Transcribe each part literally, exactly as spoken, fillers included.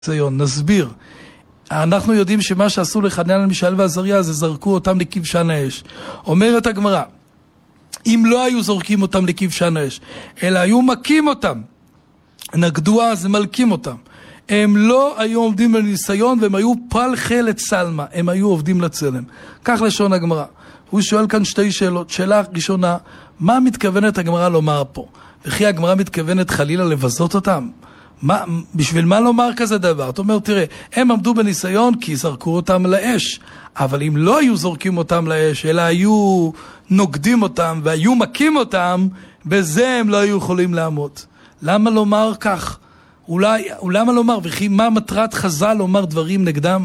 נסביר. אנחנו יודעים שמה שעשו לחננאל, מישאל ועזריה זה זרקו אותם לכבשן האש. אומרת הגמרא, אם לא היו זורקים אותם לכבשן האש, אלא היו מכים אותם, נגדו אז מלכים אותם. הם לא היו עומדים בניסיון והם היו פל חלת סלמה, הם היו עובדים לצלם. כך לשון הגמרא. הוא שואל כאן שתי שאלות. שאלה ראשונה, מה מתכוונת הגמרא לומר פה? וכי הגמרא מתכוונת חלילה לבזות אותם? מה, בשביל מה לומר כזה דבר? אתה אומר, תראה, הם עמדו בניסיון כי זרקו אותם לאש, אבל אם לא היו זורקים אותם לאש, אלא היו נוגדים אותם והיו מכים אותם, בזה הם לא היו יכולים לעמוד. למה לומר כך? אולי, למה לומר? וכי מה מטרת חז"ל לומר דברים נגדם?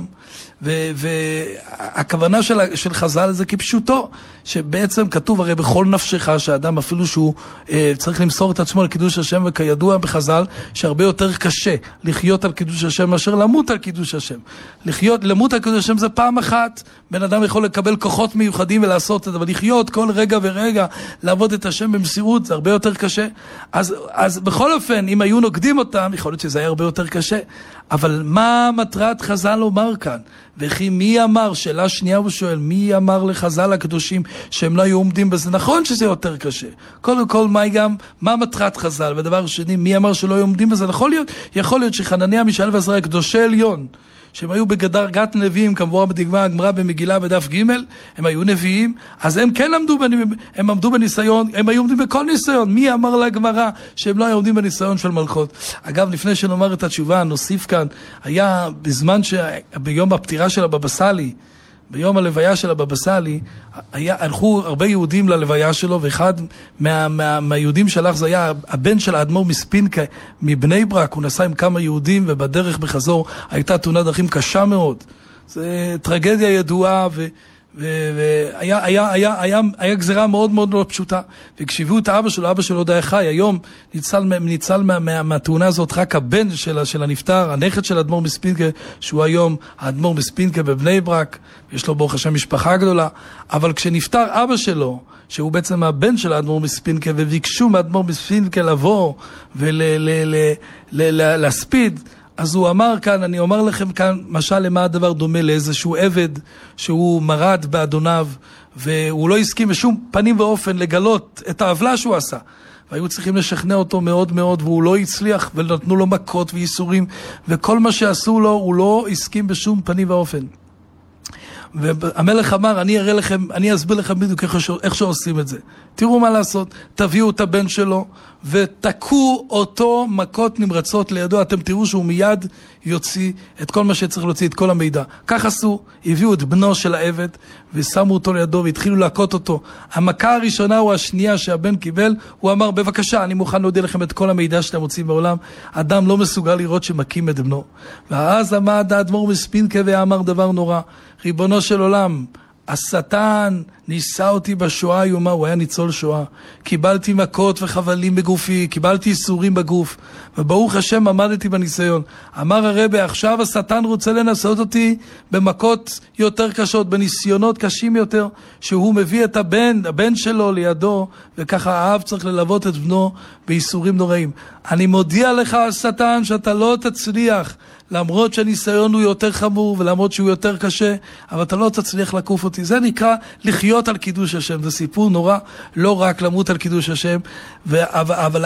והכוונה של, של חז"ל זה כפשוטו, שבעצם כתוב הרי בכל נפשך שהאדם אפילו שהוא אה, צריך למסור את עצמו על קידוש השם, וכידוע בחז"ל שהרבה יותר קשה לחיות על קידוש השם מאשר למות על קידוש השם. לחיות, למות על קידוש השם זה פעם אחת, בן אדם יכול לקבל כוחות מיוחדים ולעשות את זה, אבל לחיות כל רגע ורגע, לעבוד את השם במסירות, זה הרבה יותר קשה. אז, אז בכל אופן, אם היו נוגדים אותם, יכול להיות שזה היה הרבה יותר קשה. אבל מה מטרת חז"ל לומר כאן? וכי מי אמר, שאלה שנייה הוא שואל, מי אמר לחז"ל הקדושים שהם לא היו עומדים בזה? נכון שזה יותר קשה. קודם כל, מה גם, מה מטרת חז"ל? ודבר שני, מי אמר שלא היו עומדים בזה? יכול להיות, יכול להיות שחנניה, מישאל ועזריה, קדושי עליון, שהם היו בדרגת נביאים, כמובן בדגמה הגמרא במגילה בדף ג', הם היו נביאים, אז הם כן עמדו, הם עמדו בניסיון, הם היו עומדים בכל ניסיון. מי אמר לגמרא שהם לא היו עומדים בניסיון של מלכות? אגב, לפני שנאמר את התשובה, נוסיף כאן, היה בזמן שביום הפטירה של הבבא סאלי, ביום הלוויה של הבבא סאלי, הלכו הרבה יהודים ללוויה שלו, ואחד מה, מה, מהיהודים שהלך זה היה הבן של האדמו"ר מספינקה מבני ברק. הוא נסע עם כמה יהודים, ובדרך בחזור הייתה תאונת דרכים קשה מאוד. זה טרגדיה ידועה, ו... והיה היה היה היה היה גזרה מאוד מאוד לא פשוטה. וכשהביאו את האבא שלו, אבא שלו די חי, היום ניצל ניצל מה, מה, מהתאונה הזאת רק הבן של של הנפטר, הנכד של האדמו"ר מספינקה, שהוא היום האדמו"ר מספינקה בבני ברק, יש לו ברוך השם משפחה גדולה. אבל כשנפטר אבא שלו, שהוא בעצם הבן של האדמו"ר מספינקה, וביקשו מהאדמו"ר מספינקה לבוא ולהספיד, אז הוא אמר כאן, אני אומר לכם כאן, משל למה הדבר דומה לאיזשהו עבד שהוא מרד באדוניו, והוא לא הסכים בשום פנים ואופן לגלות את העוולה שהוא עשה. והיו צריכים לשכנע אותו מאוד מאוד, והוא לא הצליח, ונתנו לו מכות וייסורים, וכל מה שעשו לו, הוא לא הסכים בשום פנים ואופן. והמלך אמר, אני אראה לכם, אני אסביר לכם בדיוק איך שעושים את זה. תראו מה לעשות, תביאו את הבן שלו ותקעו אותו מכות נמרצות לידו. אתם תראו שהוא מיד יוציא את כל מה שצריך להוציא, את כל המידע. כך עשו, הביאו את בנו של העבד ושמו אותו לידו והתחילו להכות אותו. המכה הראשונה או השנייה שהבן קיבל, הוא אמר, בבקשה, אני מוכן להודיע לכם את כל המידע שאתם מוצאים בעולם. אדם לא מסוגל לראות שמכים את בנו. ואז עמד האדמו"ר מספינקה ואמר דבר נורא, ריבונו של עולם, השטן ניסה אותי בשואה יומה, הוא היה ניצול שואה. קיבלתי מכות וחבלים בגופי, קיבלתי איסורים בגוף, וברוך השם עמדתי בניסיון. אמר הרבי, עכשיו השטן רוצה לנסות אותי במכות יותר קשות, בניסיונות קשים יותר, שהוא מביא את הבן, הבן שלו לידו, וככה האב צריך ללוות את בנו באיסורים נוראים. אני מודיע לך, השטן, שאתה לא תצליח, למרות שהניסיון הוא יותר חמור ולמרות שהוא יותר קשה, אבל אתה לא תצליח לקוף אותי. זה נקרא לחיות על קידוש השם. זה סיפור נורא, לא רק למות על קידוש השם, אבל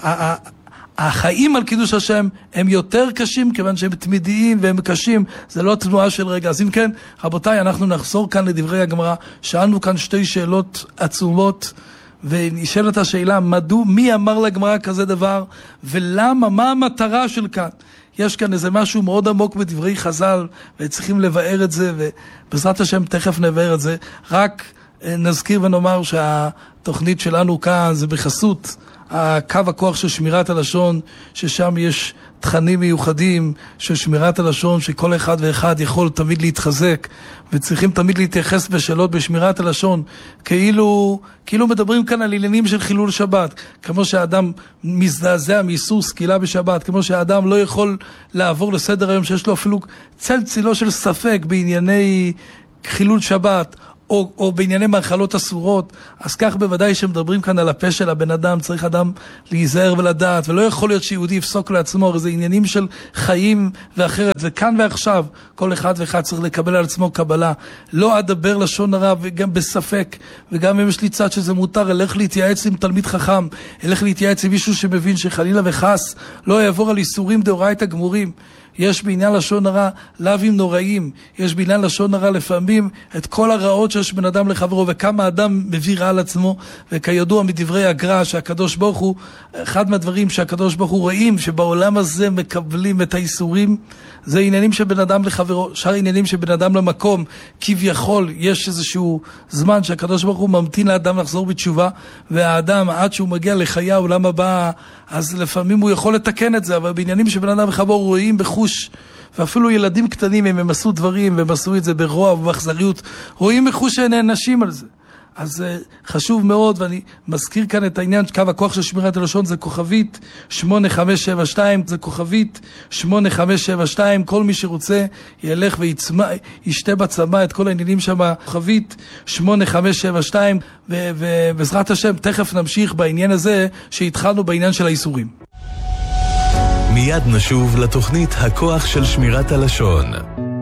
החיים על קידוש השם הם יותר קשים, כיוון שהם תמידיים והם קשים, זה לא תנועה של רגע. אז אם כן, רבותיי, אנחנו נחזור כאן לדברי הגמרא. שאלנו כאן שתי שאלות עצומות, ונשאלת השאלה, מדוע, מי אמר לגמרא כזה דבר, ולמה, מה המטרה של כאן? יש כאן איזה משהו מאוד עמוק בדברי חז"ל, וצריכים לבאר את זה, ובעזרת השם תכף נבאר את זה. רק נזכיר ונאמר שהתוכנית שלנו כאן זה בחסות הקו הכוח של שמירת הלשון, ששם יש תכנים מיוחדים של שמירת הלשון, שכל אחד ואחד יכול תמיד להתחזק, וצריכים תמיד להתייחס בשאלות בשמירת הלשון, כאילו, כאילו מדברים כאן על עניינים של חילול שבת, כמו שהאדם מזדעזע מאיסור סקילה בשבת, כמו שהאדם לא יכול לעבור לסדר היום שיש לו אפילו צל צילו של ספק בענייני חילול שבת, או, או בענייני מאכלות אסורות, אז כך בוודאי שמדברים כאן על הפה של הבן אדם, צריך אדם להיזהר ולדעת, ולא יכול להיות שיהודי יפסוק לעצמו, הרי זה עניינים של חיים ואחרת, וכאן ועכשיו כל אחד ואחד צריך לקבל על עצמו קבלה, לא אדבר לשון הרע וגם בספק, וגם אם יש לי צד שזה מותר, אלך להתייעץ עם תלמיד חכם, אלך להתייעץ עם מישהו שמבין שחלילה וחס לא יעבור על איסורים דאורייתא גמורים. יש בעניין לשון הרע לאווים נוראים, יש בעניין לשון הרע לפעמים את כל הרעות שיש בן אדם לחברו, וכמה אדם מביא רע על עצמו, וכידוע מדברי הגר"א שהקדוש ברוך הוא, אחד מהדברים שהקדוש ברוך הוא רואים שבעולם הזה מקבלים את האיסורים, זה עניינים של בן אדם לחברו, שאר עניינים של בן אדם למקום, כביכול יש איזשהו זמן שהקדוש ברוך הוא ממתין לאדם לחזור בתשובה, והאדם עד שהוא מגיע לחיי העולם הבא, אז לפעמים הוא יכול לתקן את זה, אבל בעניינים של בן אדם לחברו רואים בחוש, ואפילו ילדים קטנים אם הם עשו דברים והם עשו את זה ברוע ובאכזריות, רואים בחוש שנענשים על זה. אז uh, חשוב מאוד, ואני מזכיר כאן את העניין, קו הכוח של שמירת הלשון זה כוכבית שמונה חמש שבע שתיים, זה כוכבית שמונה חמש שבע שתיים, כל מי שרוצה ילך וישתה בצמא את כל העניינים שם, כוכבית שמונה חמש שבע שתיים, ובעזרת השם תכף נמשיך בעניין הזה שהתחלנו בעניין של האיסורים. מיד נשוב לתוכנית הכוח של שמירת הלשון.